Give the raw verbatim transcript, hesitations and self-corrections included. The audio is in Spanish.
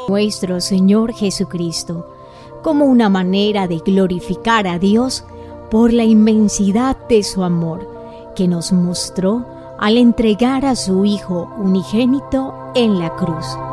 nuestro Señor Jesucristo, como una manera de glorificar a Dios por la inmensidad de su amor que nos mostró al entregar a su Hijo unigénito en la cruz.